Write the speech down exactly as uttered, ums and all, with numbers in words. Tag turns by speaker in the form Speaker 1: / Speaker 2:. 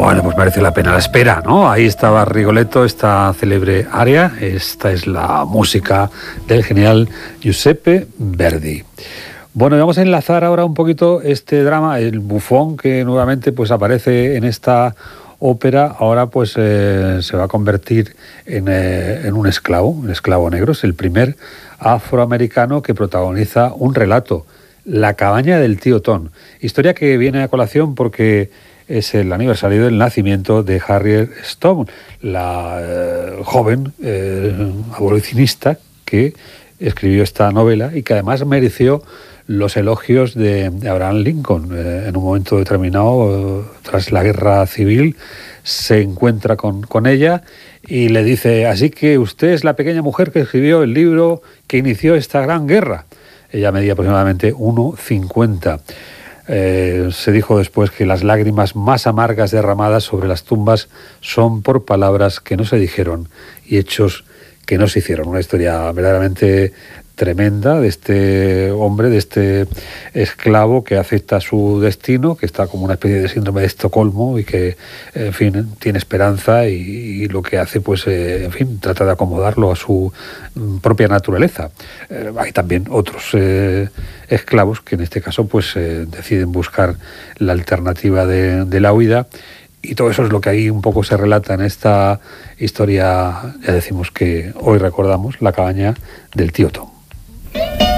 Speaker 1: Bueno, pues merece la pena la espera, ¿no? Ahí estaba Rigoletto, esta célebre aria. Esta es la música del genial Giuseppe Verdi. Bueno, vamos a enlazar ahora un poquito este drama, el bufón que nuevamente pues aparece en esta ópera, ahora pues eh, se va a convertir en, eh, en un esclavo, un esclavo negro. Es el primer afroamericano que protagoniza un relato, La cabaña del tío Tom. Historia que viene a colación porque es el aniversario del nacimiento de Harriet Stone, la eh, joven eh, abolicionista que escribió esta novela y que además mereció los elogios de Abraham Lincoln. Eh, en un momento determinado, eh, tras la guerra civil, se encuentra con, con ella y le dice: así que usted es la pequeña mujer que escribió el libro que inició esta gran guerra. Ella medía aproximadamente uno cincuenta. Eh, se dijo después que las lágrimas más amargas derramadas sobre las tumbas son por palabras que no se dijeron y hechos que no se hicieron. Una historia verdaderamente tremenda de este hombre, de este esclavo que acepta su destino, que está como una especie de síndrome de Estocolmo y que, en fin, tiene esperanza y, y lo que hace, pues, eh, en fin, trata de acomodarlo a su propia naturaleza. Eh, hay también otros eh, esclavos que en este caso, pues, eh, deciden buscar la alternativa de, de la huida. Y todo eso es lo que ahí un poco se relata en esta historia, ya decimos que hoy recordamos, La cabaña del tío Tom.